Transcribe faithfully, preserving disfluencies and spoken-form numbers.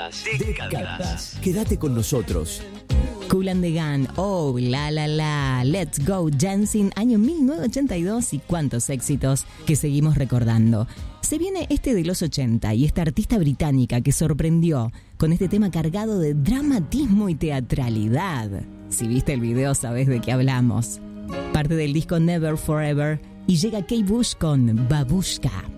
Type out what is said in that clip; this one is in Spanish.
Décadas. Décadas. Quédate con nosotros. Kool and the Gang, Oh, La La La, Let's Go Dancing, año mil novecientos ochenta y dos y cuántos éxitos que seguimos recordando. Se viene este de los ochenta y esta artista británica que sorprendió con este tema cargado de dramatismo y teatralidad. Si viste el video sabés de qué hablamos. Parte del disco Never Forever y llega Kate Bush con Babushka.